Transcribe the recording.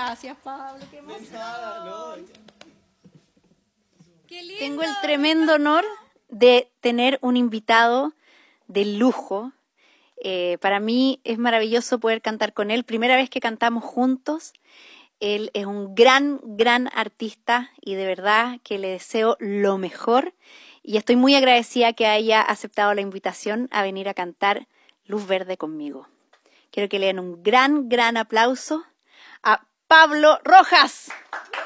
Gracias, Pablo, qué emoción. Qué lindo. Tengo el tremendo honor de tener un invitado de lujo. Para mí es maravilloso poder cantar con él. Primera vez que cantamos juntos. Él es un gran, gran artista y de verdad que le deseo lo mejor. Y estoy muy agradecida que haya aceptado la invitación a venir a cantar Luz Verde conmigo. Quiero que le den un gran, gran aplauso a Pablo Rojas.